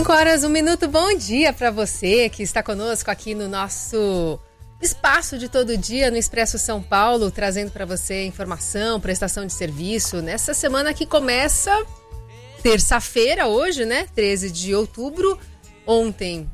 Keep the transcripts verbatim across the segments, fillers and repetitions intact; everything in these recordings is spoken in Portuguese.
cinco horas, um minuto, bom dia para você que está conosco aqui no nosso espaço de todo dia no Expresso São Paulo, trazendo para você informação, prestação de serviço. Nessa semana que começa terça-feira, hoje, né? treze de outubro. Ontem,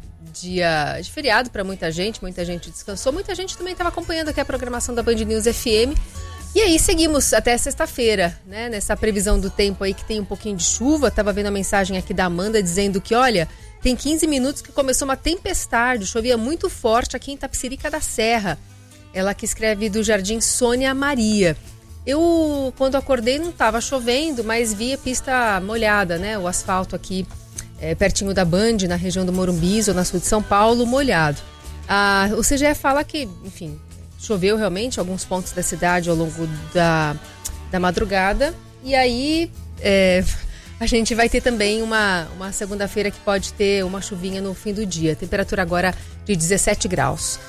dia de feriado para muita gente, muita gente descansou, muita gente também estava acompanhando aqui a programação da Band News F M. E aí seguimos até sexta-feira, né? Nessa previsão do tempo aí que tem um pouquinho de chuva. Tava vendo a mensagem aqui da Amanda dizendo que, olha, tem quinze minutos que começou uma tempestade, chovia muito forte aqui em Itapecerica da Serra. Ela que escreve do Jardim Sônia Maria. Eu, quando acordei, não tava chovendo, mas vi a pista molhada, né? O asfalto aqui é, pertinho da Band, na região do Morumbi, ou na sul de São Paulo, molhado. Ah, o C G E fala que, enfim, choveu realmente em alguns pontos da cidade ao longo da, da madrugada. E aí é, a gente vai ter também uma, uma segunda-feira que pode ter uma chuvinha no fim do dia. Temperatura agora de dezessete graus.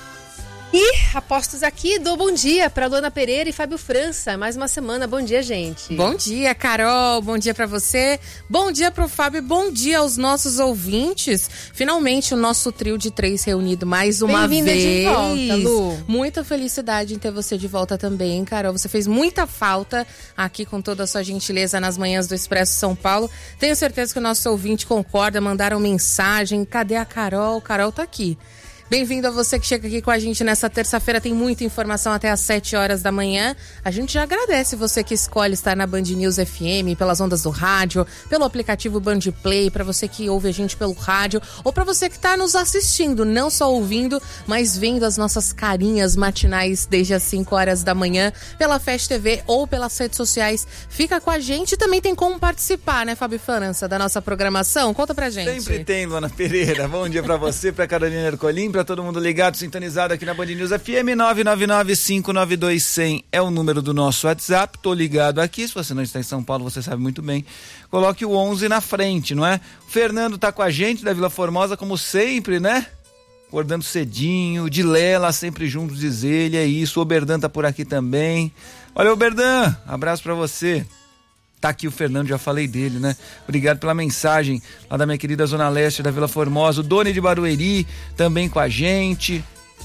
E apostos aqui, dou bom dia para Luana Pereira e Fábio França. Mais uma semana, bom dia, gente. Bom dia, Carol, bom dia para você, bom dia pro Fábio, bom dia aos nossos ouvintes. Finalmente o nosso trio de três reunido mais uma Bem-vinda vez. De volta, Lu. Muita felicidade em ter você de volta também, Carol. Você fez muita falta aqui com toda a sua gentileza nas manhãs do Expresso São Paulo. Tenho certeza que o nosso ouvinte concorda, mandaram mensagem. Cadê a Carol? Carol tá aqui. Bem-vindo a você que chega aqui com a gente nessa terça-feira, tem muita informação até às sete horas da manhã. A gente já agradece você que escolhe estar na Band News F M, pelas ondas do rádio, pelo aplicativo Band Play, para você que ouve a gente pelo rádio, ou para você que está nos assistindo, não só ouvindo, mas vendo as nossas carinhas matinais desde as cinco horas da manhã, pela Fast T V ou pelas redes sociais. Fica com a gente e também tem como participar, né, Fábio França, da nossa programação? Conta pra gente. Sempre tem, Luana Pereira. Bom dia pra você, pra Carolina Ercolim, pra todo mundo ligado, sintonizado aqui na Band News F M. Nove nove nove, cinco nove dois, zero zero é o número do nosso WhatsApp. Tô ligado aqui, se você não está em São Paulo, você sabe muito bem. Coloque o onze na frente, não é? O Fernando tá com a gente da Vila Formosa, como sempre, né? Acordando cedinho, de Lela, sempre juntos, diz ele, é isso. O Oberdan tá por aqui também. Olha, Oberdan, abraço pra você. Tá aqui o Fernando, já falei dele, né? Obrigado pela mensagem lá da minha querida Zona Leste da Vila Formosa. O Doni de Barueri também com a gente.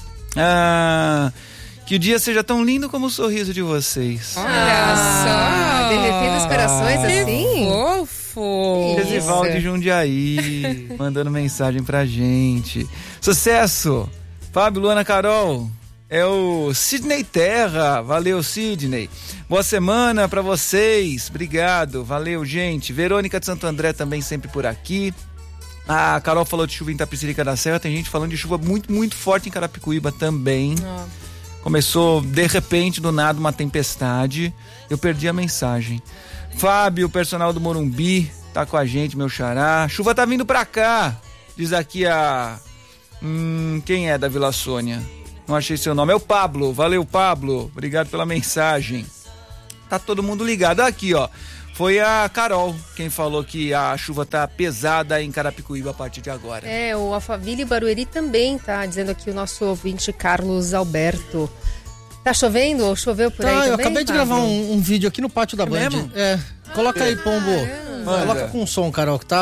Ah, que o dia seja tão lindo como o sorriso de vocês. Olha Ah, só! derretendo os corações assim? Fofo! Festival de Jundiaí, mandando mensagem pra gente. Sucesso! Fábio, Luana, Carol. É o Sidney Terra, valeu Sidney, boa semana pra vocês, obrigado, valeu gente. Verônica de Santo André também sempre por aqui. A Carol falou de chuva em Itapecerica da Serra, tem gente falando de chuva muito, muito forte em Carapicuíba também. Oh. Começou de repente, do nada, uma tempestade, eu perdi a mensagem. Fábio, o personal do Morumbi, tá com a gente, meu xará. Chuva tá vindo pra cá, diz aqui a... Hum, quem é da Vila Sônia? Não achei seu nome, é o Pablo, valeu Pablo, obrigado pela mensagem. Tá todo mundo ligado aqui, ó. Foi a Carol quem falou que a chuva tá pesada em Carapicuíba a partir de agora. É, o Alphaville e Barueri também tá dizendo aqui o nosso ouvinte Carlos Alberto. Tá chovendo ou choveu por tá, aí também? Eu acabei de Pablo? gravar um, um vídeo aqui no pátio da é Band. Mesmo? É, coloca ah, aí, Pombo. Caramba. Coloca com som, Carol, que tá...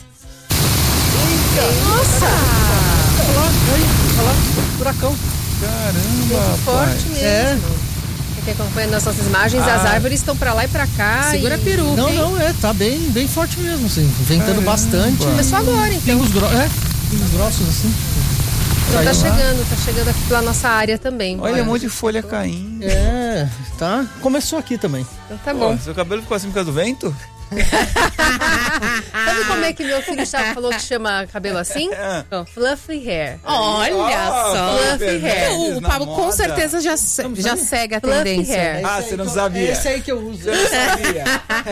Eita, nossa! Olha lá, olha lá, furacão. Caramba, muito forte mesmo. É. Quem acompanha nas nossas imagens, ah. as árvores estão pra lá e pra cá. Segura e... a peruca. Não, hein? não, é, tá bem, bem forte mesmo, assim. Ventando Caramba. bastante. Começou agora, então. Pingos, gro... é, pingos grossos, assim. Então tá chegando, tá chegando aqui pela nossa área também. Olha, um monte de folha caindo. É, tá. Começou aqui também. Então tá bom. Pô, seu cabelo ficou assim por causa do vento? Sabe como é que meu filho já falou que chama cabelo assim? É. Oh, fluffy hair. Olha oh, só. Fluffy hair. O, o Pablo com certeza já, já segue a Fluffy tendência. hair. Ah, você não sabia? É esse aí que eu uso. Você não sabia?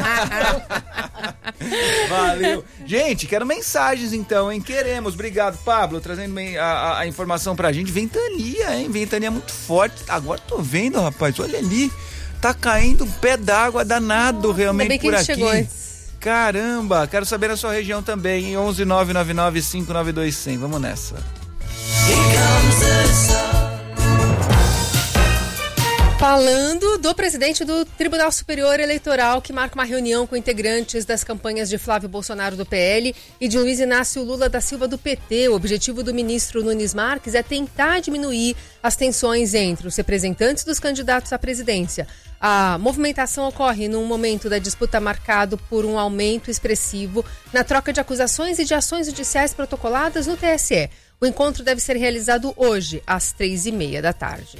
Valeu. Gente, quero mensagens então, hein? Queremos. Obrigado, Pablo, trazendo a, a, a informação pra gente. Ventania, hein? Ventania muito forte. Agora tô vendo, rapaz. Olha ali. Tá caindo um pé d'água danado realmente bem que por ele aqui. Chegou antes. Caramba, quero saber na sua região também, em onze nove nove nove, cinco nove dois, zero zero. Vamos nessa. Falando do presidente do Tribunal Superior Eleitoral, que marca uma reunião com integrantes das campanhas de Flávio Bolsonaro do P L e de Luiz Inácio Lula da Silva do P T. O objetivo do ministro Nunes Marques é tentar diminuir as tensões entre os representantes dos candidatos à presidência. A movimentação ocorre num momento da disputa marcado por um aumento expressivo na troca de acusações e de ações judiciais protocoladas no T S E. O encontro deve ser realizado hoje, às três e meia da tarde.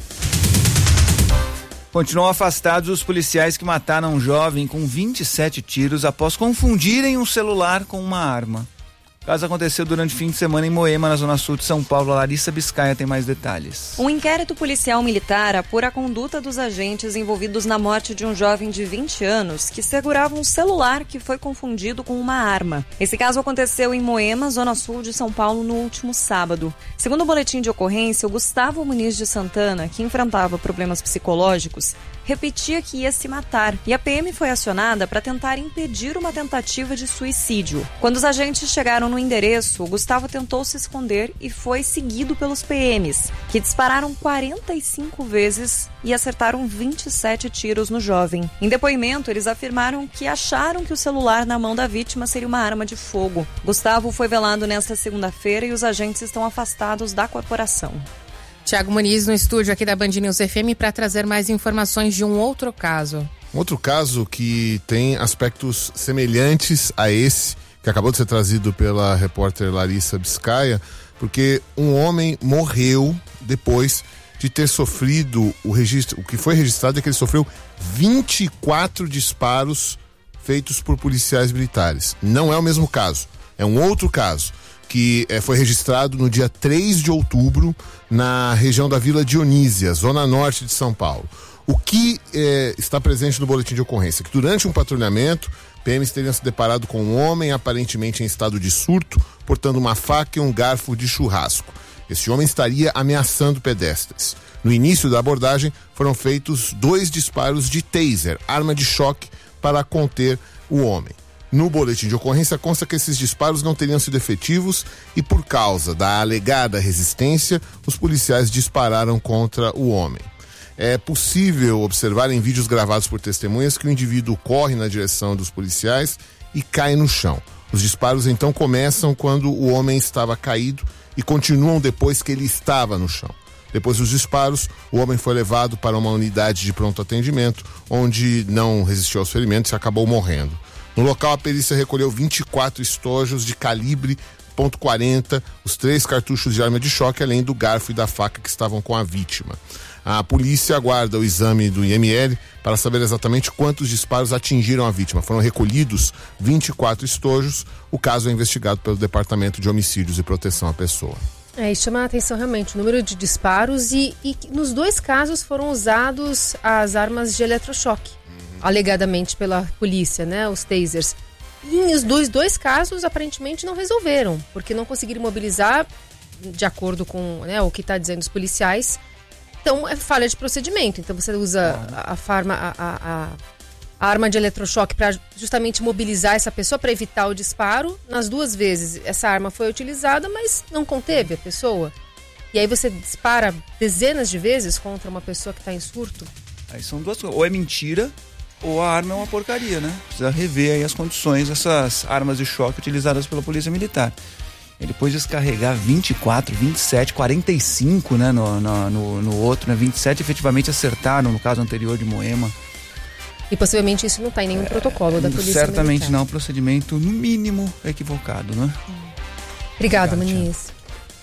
Continuam afastados os policiais que mataram um jovem com vinte e sete tiros após confundirem um celular com uma arma. O caso aconteceu durante o fim de semana em Moema, na zona sul de São Paulo. A Larissa Biscaia tem mais detalhes. Um inquérito policial militar apura a conduta dos agentes envolvidos na morte de um jovem de vinte anos que segurava um celular que foi confundido com uma arma. Esse caso aconteceu em Moema, zona sul de São Paulo, no último sábado. Segundo o boletim de ocorrência, o Gustavo Muniz de Santana, que enfrentava problemas psicológicos, repetia que ia se matar e a P M foi acionada para tentar impedir uma tentativa de suicídio. Quando os agentes chegaram no endereço, o Gustavo tentou se esconder e foi seguido pelos P Ms, que dispararam quarenta e cinco vezes e acertaram vinte e sete tiros no jovem. Em depoimento, eles afirmaram que acharam que o celular na mão da vítima seria uma arma de fogo. Gustavo foi velado nesta segunda-feira e os agentes estão afastados da corporação. Tiago Muniz no estúdio aqui da Band News F M para trazer mais informações de um outro caso. Um outro caso que tem aspectos semelhantes a esse, que acabou de ser trazido pela repórter Larissa Biscaia, porque um homem morreu depois de ter sofrido o registro. O que foi registrado é que ele sofreu vinte e quatro disparos feitos por policiais militares. Não é o mesmo caso, é um outro caso que eh, foi registrado no dia três de outubro na região da Vila Dionísia, zona norte de São Paulo. O que eh, está presente no boletim de ocorrência? Que durante um patrulhamento, P Ms teriam se deparado com um homem aparentemente em estado de surto, portando uma faca e um garfo de churrasco. Esse homem estaria ameaçando pedestres. No início da abordagem, foram feitos dois disparos de taser, arma de choque, para conter o homem. No boletim de ocorrência consta que esses disparos não teriam sido efetivos e, por causa da alegada resistência, os policiais dispararam contra o homem. É possível observar em vídeos gravados por testemunhas que o indivíduo corre na direção dos policiais e cai no chão. Os disparos então começam quando o homem estava caído e continuam depois que ele estava no chão. Depois dos disparos, o homem foi levado para uma unidade de pronto atendimento, onde não resistiu aos ferimentos e acabou morrendo. No local, a perícia recolheu vinte e quatro estojos de calibre ponto quarenta, os três cartuchos de arma de choque, além do garfo e da faca que estavam com a vítima. A polícia aguarda o exame do I M L para saber exatamente quantos disparos atingiram a vítima. Foram recolhidos vinte e quatro estojos. O caso é investigado pelo Departamento de Homicídios e Proteção à Pessoa. É, e chama a atenção realmente o número de disparos e, e nos dois casos foram usados as armas de eletrochoque, uhum. alegadamente pela polícia, né, os tasers. E os dois, dois casos aparentemente não resolveram, porque não conseguiram mobilizar, de acordo com, né, o que está dizendo os policiais. Então é falha de procedimento. Então você usa a, a, farma, a, a, a arma de eletrochoque para justamente mobilizar essa pessoa, para evitar o disparo. Nas duas vezes essa arma foi utilizada, mas não conteve a pessoa. E aí você dispara dezenas de vezes contra uma pessoa que está em surto. Aí são duas coisas. Ou é mentira, ou a arma é uma porcaria, né? Precisa rever aí as condições dessas armas de choque utilizadas pela Polícia Militar. E depois descarregar vinte e quatro, vinte e sete, quarenta e cinco, né, no, no, no, no outro, né? vinte e sete efetivamente acertaram no caso anterior de Moema. E possivelmente isso não está em nenhum é, protocolo da Polícia certamente Militar. Não, procedimento no mínimo equivocado, né? Obrigada, Muniz.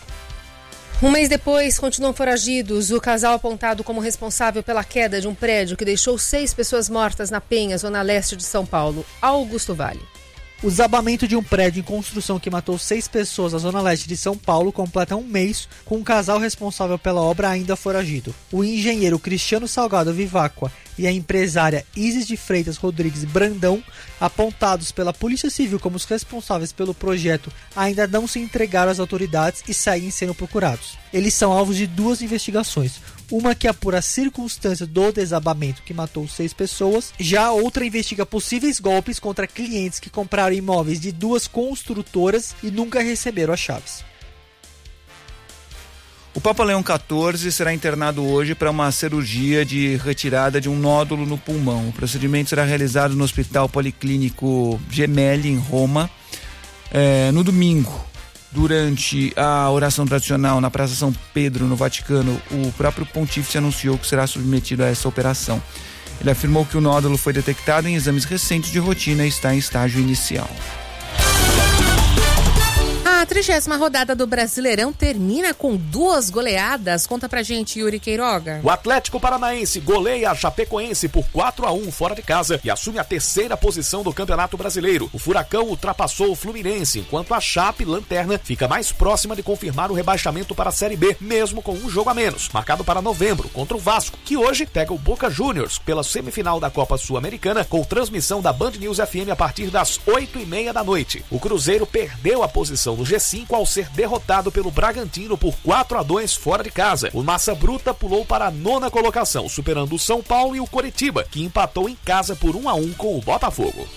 Um mês depois, continuam foragidos o casal apontado como responsável pela queda de um prédio que deixou seis pessoas mortas na Penha, zona leste de São Paulo. Augusto Vale. O desabamento de um prédio em construção que matou seis pessoas na zona leste de São Paulo completa um mês com um casal responsável pela obra ainda foragido. O engenheiro Cristiano Salgado Vivacqua e a empresária Isis de Freitas Rodrigues Brandão, apontados pela Polícia Civil como os responsáveis pelo projeto, ainda não se entregaram às autoridades e seguem sendo procurados. Eles são alvos de duas investigações. Uma que apura as circunstâncias do desabamento que matou seis pessoas. Já outra investiga possíveis golpes contra clientes que compraram imóveis de duas construtoras e nunca receberam as chaves. O Papa Leão quatorze será internado hoje para uma cirurgia de retirada de um nódulo no pulmão. O procedimento será realizado no Hospital Policlínico Gemelli, em Roma, é, no domingo. Durante a oração tradicional na Praça São Pedro, no Vaticano, o próprio pontífice anunciou que será submetido a essa operação. Ele afirmou que o nódulo foi detectado em exames recentes de rotina e está em estágio inicial. A trigésima rodada do Brasileirão termina com duas goleadas. Conta pra gente, Yuri Queiroga. O Atlético Paranaense goleia a Chapecoense por quatro a um fora de casa e assume a terceira posição do Campeonato Brasileiro. O Furacão ultrapassou o Fluminense, enquanto a Chape, lanterna, fica mais próxima de confirmar o rebaixamento para a Série B, mesmo com um jogo a menos, marcado para novembro, contra o Vasco, que hoje pega o Boca Juniors pela semifinal da Copa Sul-Americana, com transmissão da Band News F M a partir das oito e meia da noite. O Cruzeiro perdeu a posição do G cinco ao ser derrotado pelo Bragantino por quatro a dois fora de casa. O Massa Bruta pulou para a nona colocação, superando o São Paulo e o Coritiba, que empatou em casa por um a um com o Botafogo.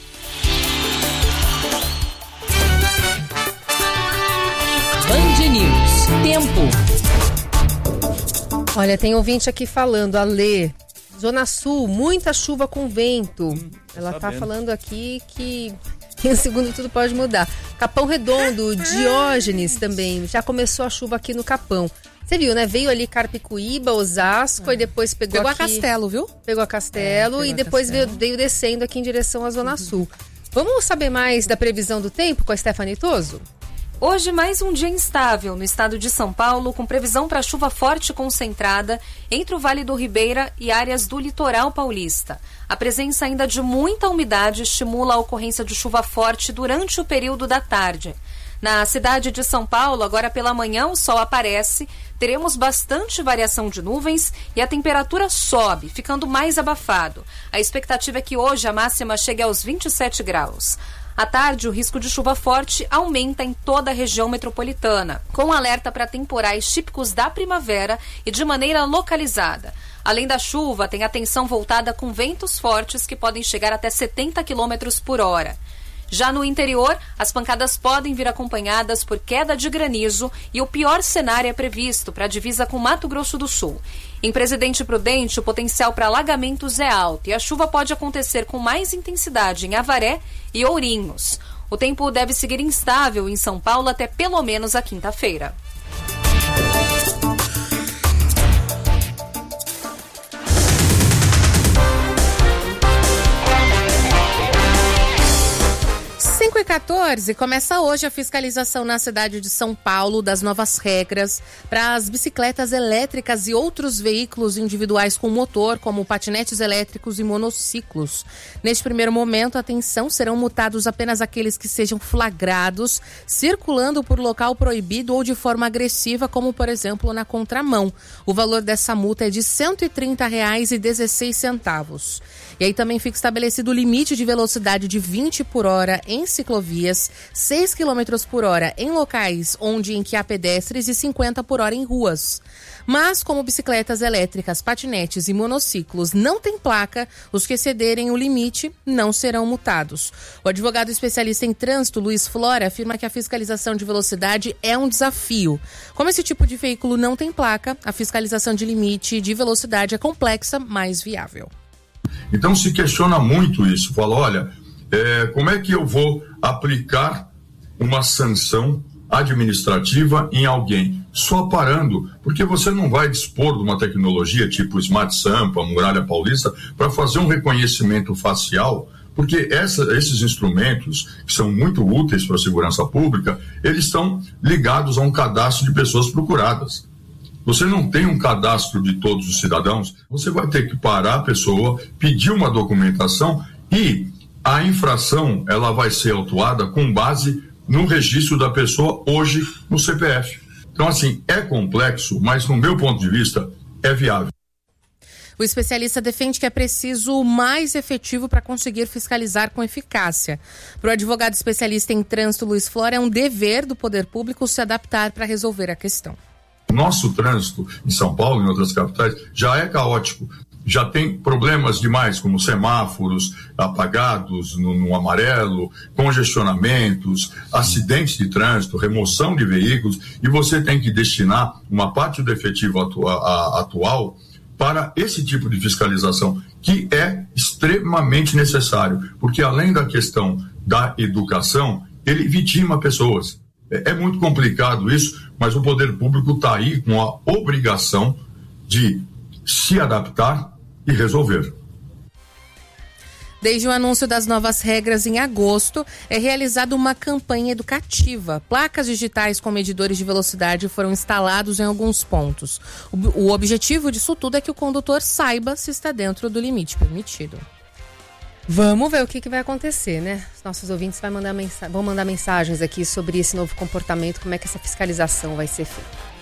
Band News. Tempo. Olha, tem ouvinte aqui falando, Alê, Zona Sul, muita chuva com vento. Hum, Ela tá falando aqui que em um segundo tudo pode mudar. Capão Redondo, Diógenes também. Já começou a chuva aqui no Capão. Você viu, né? Veio ali Carpicuíba, Osasco, é. e depois pegou, pegou aqui... a Castelo, viu? Pegou a Castelo é, e depois veio, veio descendo aqui em direção à Zona uhum. Sul. Vamos saber mais da previsão do tempo com a Stephanie Toso? Hoje, mais um dia instável no estado de São Paulo, com previsão para chuva forte concentrada entre o Vale do Ribeira e áreas do litoral paulista. A presença ainda de muita umidade estimula a ocorrência de chuva forte durante o período da tarde. Na cidade de São Paulo, agora pela manhã, o sol aparece, teremos bastante variação de nuvens e a temperatura sobe, ficando mais abafado. A expectativa é que hoje a máxima chegue aos vinte e sete graus. À tarde, o risco de chuva forte aumenta em toda a região metropolitana, com alerta para temporais típicos da primavera e de maneira localizada. Além da chuva, tem atenção voltada com ventos fortes que podem chegar até setenta quilômetros por hora. Já no interior, as pancadas podem vir acompanhadas por queda de granizo e o pior cenário é previsto para a divisa com Mato Grosso do Sul. Em Presidente Prudente, o potencial para alagamentos é alto e a chuva pode acontecer com mais intensidade em Avaré e Ourinhos. O tempo deve seguir instável em São Paulo até pelo menos a quinta-feira. cinco e quatorze, começa hoje a fiscalização na cidade de São Paulo das novas regras para as bicicletas elétricas e outros veículos individuais com motor, como patinetes elétricos e monociclos. Neste primeiro momento, atenção, serão multados apenas aqueles que sejam flagrados circulando por local proibido ou de forma agressiva, como por exemplo na contramão. O valor dessa multa é de cento e trinta reais e dezesseis centavos. E aí também fica estabelecido o limite de velocidade de vinte por hora em ciclovias, seis quilômetros por hora em locais onde em que há pedestres e cinquenta por hora em ruas. Mas, como bicicletas elétricas, patinetes e monociclos não têm placa, os que excederem o limite não serão multados. O advogado especialista em trânsito, Luiz Flora, afirma que a fiscalização de velocidade é um desafio. Como esse tipo de veículo não tem placa, a fiscalização de limite de velocidade é complexa, mas viável. Então se questiona muito isso, fala, olha, é, como é que eu vou aplicar uma sanção administrativa em alguém? Só parando, porque você não vai dispor de uma tecnologia tipo Smart Sampa, Muralha Paulista, para fazer um reconhecimento facial, porque essa, esses instrumentos, que são muito úteis para a segurança pública, eles estão ligados a um cadastro de pessoas procuradas. Você não tem um cadastro de todos os cidadãos, você vai ter que parar a pessoa, pedir uma documentação e a infração ela vai ser autuada com base no registro da pessoa hoje no C P F. Então, assim, é complexo, mas no meu ponto de vista é viável. O especialista defende que é preciso o mais efetivo para conseguir fiscalizar com eficácia. Para o advogado especialista em trânsito, Luiz Flora, é um dever do poder público se adaptar para resolver a questão. O nosso trânsito em São Paulo e em outras capitais já é caótico. já tem problemas demais, como semáforos apagados no, no amarelo, congestionamentos, acidentes de trânsito, remoção de veículos, e você tem que destinar uma parte do efetivo atua, a, atual para esse tipo de fiscalização, que é extremamente necessário, porque além da questão da educação, ele vitima pessoas. É, é muito complicado isso, mas o poder público está aí com a obrigação de se adaptar e resolver. Desde o anúncio das novas regras em agosto, é realizada uma campanha educativa. Placas digitais com medidores de velocidade foram instalados em alguns pontos. O, o objetivo disso tudo é que o condutor saiba se está dentro do limite permitido. Vamos ver o que, que vai acontecer, né? Os nossos ouvintes vai mandar mensa- vão mandar mensagens aqui sobre esse novo comportamento, como é que essa fiscalização vai ser feita.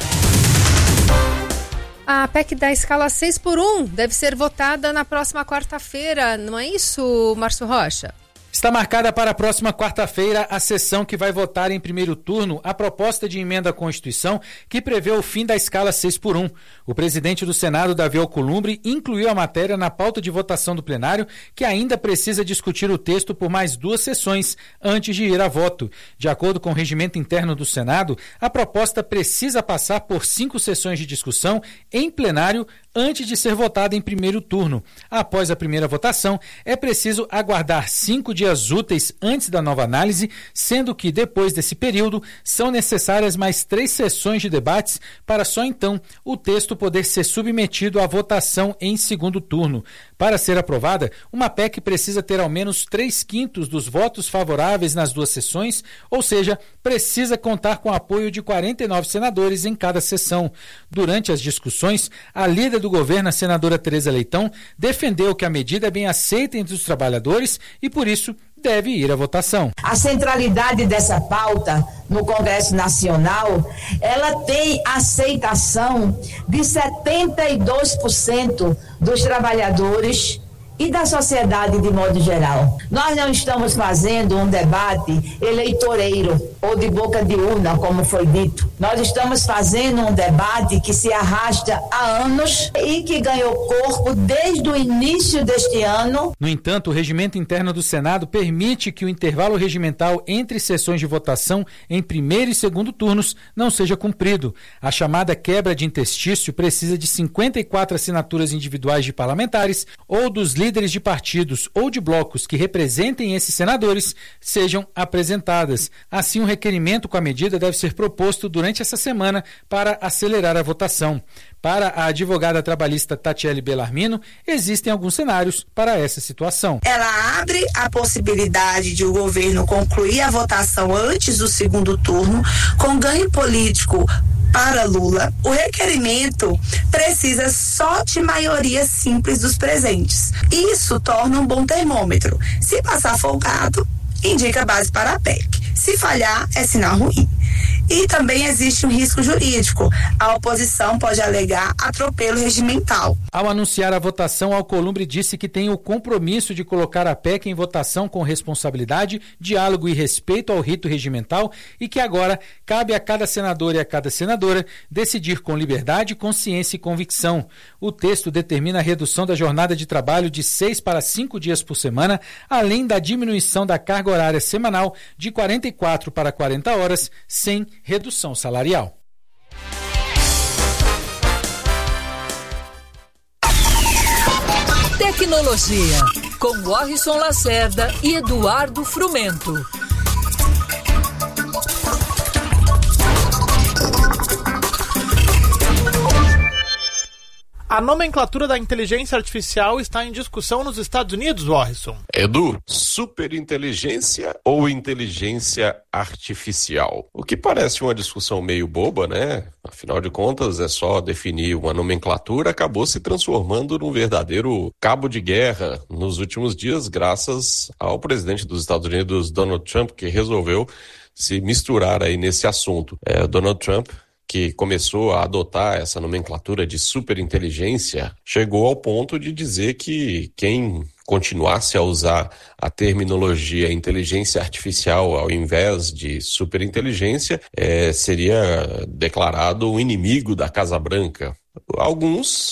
A P E C da escala seis por um deve ser votada na próxima quarta-feira, não é isso, Márcio Rocha? Está marcada para a próxima quarta-feira a sessão que vai votar em primeiro turno a proposta de emenda à Constituição que prevê o fim da escala seis por um. O presidente do Senado, Davi Alcolumbre, incluiu a matéria na pauta de votação do plenário, que ainda precisa discutir o texto por mais duas sessões antes de ir a voto. De acordo com o regimento interno do Senado, a proposta precisa passar por cinco sessões de discussão em plenário antes de ser votada em primeiro turno. Após a primeira votação, é preciso aguardar cinco dias úteis antes da nova análise, sendo que depois desse período são necessárias mais três sessões de debates para só então o texto poder ser submetido à votação em segundo turno. Para ser aprovada, uma P E C precisa ter ao menos três quintos dos votos favoráveis nas duas sessões, ou seja, precisa contar com o apoio de quarenta e nove senadores em cada sessão. Durante as discussões, a líder do governo, a senadora Tereza Leitão, defendeu que a medida é bem aceita entre os trabalhadores e, por isso, deve ir à votação. A centralidade dessa pauta no Congresso Nacional, ela tem aceitação de setenta e dois por cento dos trabalhadores e da sociedade de modo geral. Nós não estamos fazendo um debate eleitoreiro ou de boca de urna, como foi dito. Nós estamos fazendo um debate que se arrasta há anos e que ganhou corpo desde o início deste ano. No entanto, o regimento interno do Senado permite que o intervalo regimental entre sessões de votação em primeiro e segundo turnos não seja cumprido. A chamada quebra de interstício precisa de cinquenta e quatro assinaturas individuais de parlamentares ou dos líderes de partidos ou de blocos que representem esses senadores sejam apresentadas. Assim, um requerimento com a medida deve ser proposto durante essa semana para acelerar a votação. Para a advogada trabalhista Tatiele Bellarmino, existem alguns cenários para essa situação. Ela abre a possibilidade de o governo concluir a votação antes do segundo turno, com ganho político para Lula. O requerimento precisa só de maioria simples dos presentes. Isso torna um bom termômetro. Se passar folgado, indica base para a P E C. Se falhar, é sinal ruim. E também existe um risco jurídico. A oposição pode alegar atropelo regimental. Ao anunciar a votação, Alcolumbre disse que tem o compromisso de colocar a P E C em votação com responsabilidade, diálogo e respeito ao rito regimental e que agora cabe a cada senador e a cada senadora decidir com liberdade, consciência e convicção. O texto determina a redução da jornada de trabalho de seis para cinco dias por semana, além da diminuição da carga horária semanal de quarenta e quatro para quarenta horas, sem redução salarial. Tecnologia, com Warrison Lacerda e Eduardo Frumento. A nomenclatura da inteligência artificial está em discussão nos Estados Unidos, Warrison. Edu, superinteligência ou inteligência artificial? O que parece uma discussão meio boba, né? Afinal de contas, é só definir uma nomenclatura, acabou se transformando num verdadeiro cabo de guerra nos últimos dias, graças ao presidente dos Estados Unidos, Donald Trump, que resolveu se misturar aí nesse assunto. É, Donald Trump, que começou a adotar essa nomenclatura de superinteligência, chegou ao ponto de dizer que quem continuasse a usar a terminologia inteligência artificial ao invés de superinteligência é, seria declarado o inimigo da Casa Branca. Alguns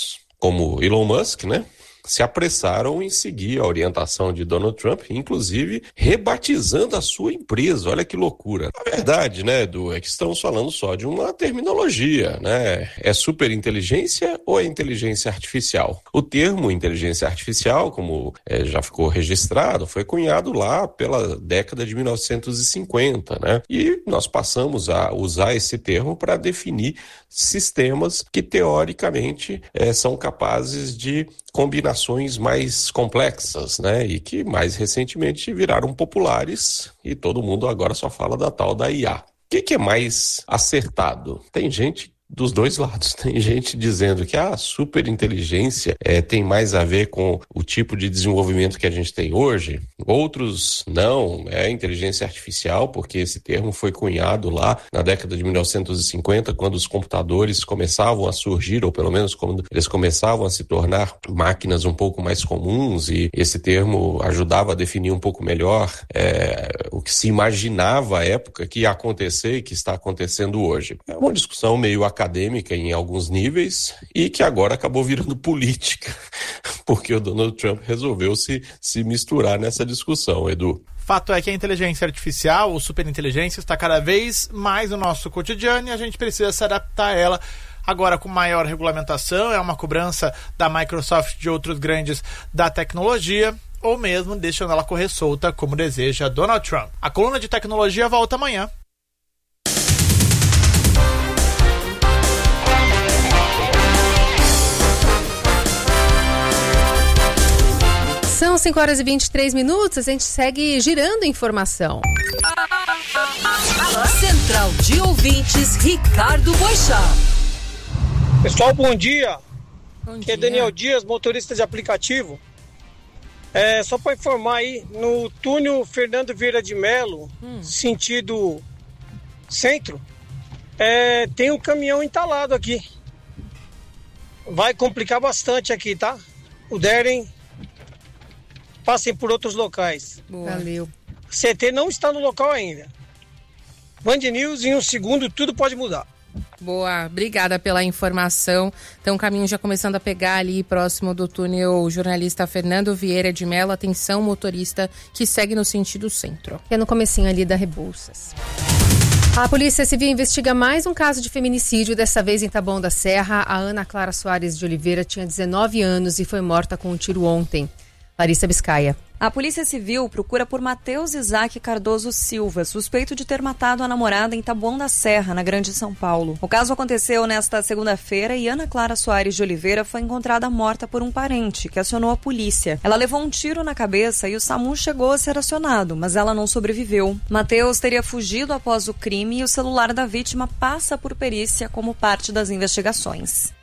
como Elon Musk, né, se apressaram em seguir a orientação de Donald Trump, inclusive rebatizando a sua empresa. Olha que loucura. A verdade, né, Edu, é que estamos falando só de uma terminologia, né? É superinteligência ou é inteligência artificial? O termo inteligência artificial, como é, já ficou registrado, foi cunhado lá pela década de mil novecentos e cinquenta, né? E nós passamos a usar esse termo para definir sistemas que, teoricamente, é, são capazes de combinações mais complexas, né? E que mais recentemente viraram populares e todo mundo agora só fala da tal da I A. O que, que é mais acertado? Tem gente dos dois lados. Tem gente dizendo que a superinteligência é, tem mais a ver com o tipo de desenvolvimento que a gente tem hoje. Outros não, é inteligência artificial, porque esse termo foi cunhado lá na década de mil novecentos e cinquenta, quando os computadores começavam a surgir, ou pelo menos quando eles começavam a se tornar máquinas um pouco mais comuns, e esse termo ajudava a definir um pouco melhor é, o que se imaginava à época que ia acontecer e que está acontecendo hoje. É uma discussão meio acadêmica acadêmica em alguns níveis e que agora acabou virando política, porque o Donald Trump resolveu se, se misturar nessa discussão, Edu. Fato é que a inteligência artificial, ou superinteligência, está cada vez mais no nosso cotidiano e a gente precisa se adaptar a ela. Agora, com maior regulamentação, é uma cobrança da Microsoft e de outros grandes da tecnologia, ou mesmo deixando ela correr solta, como deseja Donald Trump. A coluna de tecnologia volta amanhã. São cinco horas e vinte e três minutos, a gente segue girando informação. Central de Ouvintes, Ricardo Boixá. Pessoal, bom dia. Bom Aqui dia. é Daniel Dias, motorista de aplicativo. É, só para informar aí, no túnel Fernando Vieira de Melo, hum. sentido centro, é, tem um caminhão entalado aqui. Vai complicar bastante aqui, tá? O Deren, passem por outros locais. Boa. Valeu. C T não está no local ainda. Band News, em um segundo, tudo pode mudar. Boa, obrigada pela informação. Então, o caminho já começando a pegar ali próximo do túnel. O jornalista Fernando Vieira de Mello. Atenção, motorista que segue no sentido centro. É no comecinho ali da Rebouças. A Polícia Civil investiga mais um caso de feminicídio, dessa vez em Taboão da Serra. A Ana Clara Soares de Oliveira tinha dezenove anos e foi morta com um tiro ontem. Larissa Biscaia. A Polícia Civil procura por Matheus Isaac Cardoso Silva, suspeito de ter matado a namorada em Taboão da Serra, na Grande São Paulo. O caso aconteceu nesta segunda-feira e Ana Clara Soares de Oliveira foi encontrada morta por um parente, que acionou a polícia. Ela levou um tiro na cabeça e o SAMU chegou a ser acionado, mas ela não sobreviveu. Matheus teria fugido após o crime e o celular da vítima passa por perícia como parte das investigações.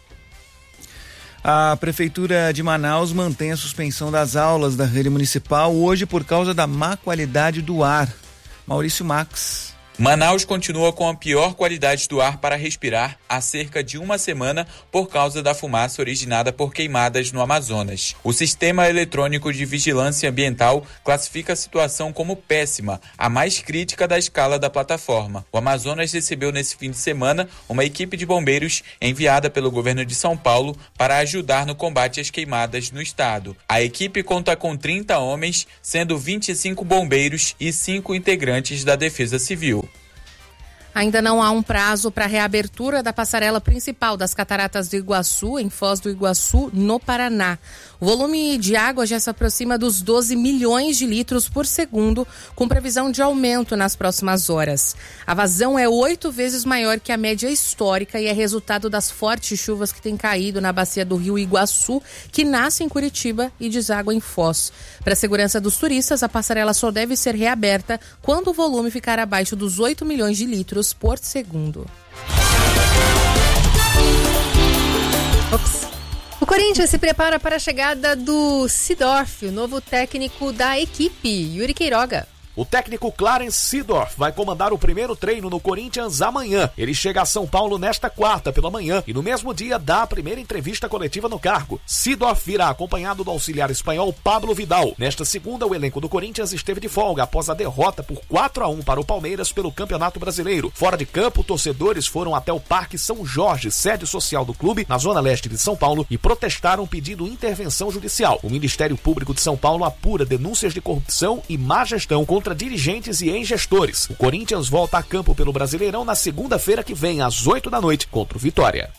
A Prefeitura de Manaus mantém a suspensão das aulas da rede municipal hoje por causa da má qualidade do ar. Maurício Max. Manaus continua com a pior qualidade do ar para respirar há cerca de uma semana por causa da fumaça originada por queimadas no Amazonas. O Sistema Eletrônico de Vigilância Ambiental classifica a situação como péssima, a mais crítica da escala da plataforma. O Amazonas recebeu nesse fim de semana uma equipe de bombeiros enviada pelo governo de São Paulo para ajudar no combate às queimadas no estado. A equipe conta com trinta homens, sendo vinte e cinco bombeiros e cinco integrantes da Defesa Civil. Ainda não há um prazo para a reabertura da passarela principal das Cataratas do Iguaçu, em Foz do Iguaçu, no Paraná. O volume de água já se aproxima dos doze milhões de litros por segundo, com previsão de aumento nas próximas horas. A vazão é oito vezes maior que a média histórica e é resultado das fortes chuvas que têm caído na bacia do rio Iguaçu, que nasce em Curitiba e deságua em Foz. Para a segurança dos turistas, a passarela só deve ser reaberta quando o volume ficar abaixo dos oito milhões de litros por segundo. Ops. O Corinthians se prepara para a chegada do Sidorf, o novo técnico da equipe, Yuri Queiroga. O técnico Clarence Seedorf vai comandar o primeiro treino no Corinthians amanhã. Ele chega a São Paulo nesta quarta pela manhã e no mesmo dia dá a primeira entrevista coletiva no cargo. Seedorf virá acompanhado do auxiliar espanhol Pablo Vidal. Nesta segunda, o elenco do Corinthians esteve de folga após a derrota por quatro a um para o Palmeiras pelo Campeonato Brasileiro. Fora de campo, torcedores foram até o Parque São Jorge, sede social do clube, na zona leste de São Paulo, e protestaram pedindo intervenção judicial. O Ministério Público de São Paulo apura denúncias de corrupção e má gestão contra dirigentes e ex-gestores. O Corinthians volta a campo pelo Brasileirão na segunda-feira que vem, às oito da noite, contra o Vitória.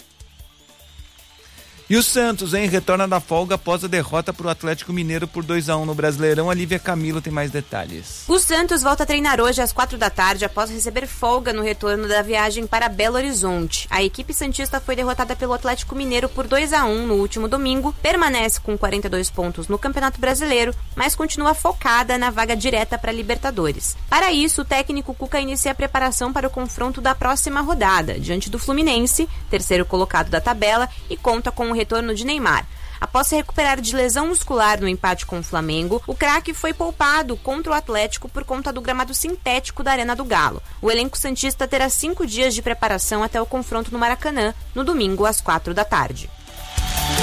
E o Santos, hein? Retorna da folga após a derrota para o Atlético Mineiro por dois a um no Brasileirão. A Lívia Camilo tem mais detalhes. O Santos volta a treinar hoje às quatro da tarde após receber folga no retorno da viagem para Belo Horizonte. A equipe santista foi derrotada pelo Atlético Mineiro por dois a um no último domingo, permanece com quarenta e dois pontos no Campeonato Brasileiro, mas continua focada na vaga direta para a Libertadores. Para isso, o técnico Cuca inicia a preparação para o confronto da próxima rodada, diante do Fluminense, terceiro colocado da tabela, e conta com o retorno de Neymar. Após se recuperar de lesão muscular no empate com o Flamengo, o craque foi poupado contra o Atlético por conta do gramado sintético da Arena do Galo. O elenco santista terá cinco dias de preparação até o confronto no Maracanã, no domingo às quatro da tarde.